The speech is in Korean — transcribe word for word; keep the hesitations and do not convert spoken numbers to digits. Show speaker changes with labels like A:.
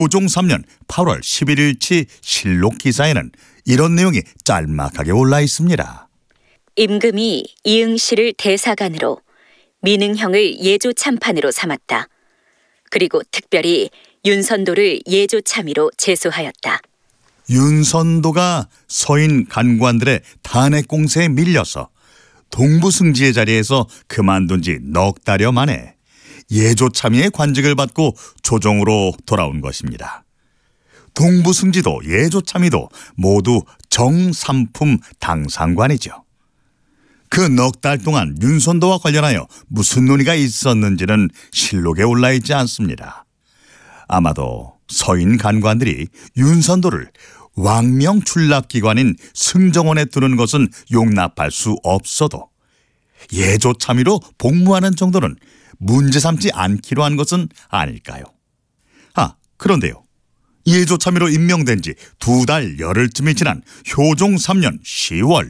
A: 고종 삼 년 팔월 십일일치 실록 기사에는 이런 내용이 짤막하게 올라 있습니다.
B: 임금이 이응시를 대사관으로, 민응형을 예조 참판으로 삼았다. 그리고 특별히 윤선도를 예조 참의로 제소하였다.
A: 윤선도가 서인 간관들의 탄핵 공세에 밀려서 동부승지의 자리에서 그만둔 지 넉 달여 만에 예조 참의의 관직을 받고 조정으로 돌아온 것입니다. 동부승지도 예조 참의도 모두 정삼품 당상관이죠. 그 넉 달 동안 윤선도와 관련하여 무슨 논의가 있었는지는 실록에 올라 있지 않습니다. 아마도 서인 간관들이 윤선도를 왕명 출납기관인 승정원에 두는 것은 용납할 수 없어도 예조 참의로 복무하는 정도는 문제 삼지 않기로 한 것은 아닐까요? 아, 그런데요. 예조 참의로 임명된 지 두 달 열흘쯤이 지난 효종 삼 년 시월